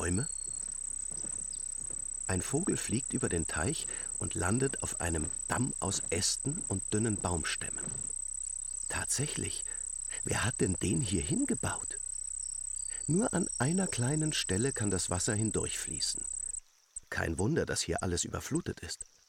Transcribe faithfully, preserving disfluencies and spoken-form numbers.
Bäume? Ein Vogel fliegt über den Teich und landet auf einem Damm aus Ästen und dünnen Baumstämmen. Tatsächlich, wer hat denn den hier hingebaut? Nur an einer kleinen Stelle kann das Wasser hindurchfließen. Kein Wunder, dass hier alles überflutet ist.